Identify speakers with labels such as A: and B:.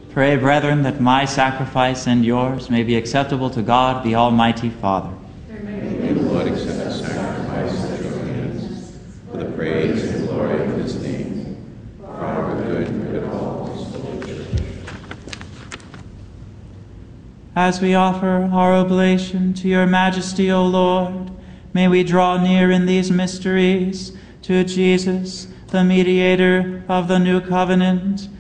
A: Pray, brethren, that my sacrifice and yours may be acceptable to God, the Almighty Father.
B: May the Lord accept the sacrifice at your hands, for the praise and glory of his name, for our good and good of all his holy church.
A: As we offer our oblation to your majesty, O Lord, may we draw near in these mysteries to Jesus, the mediator of the new covenant,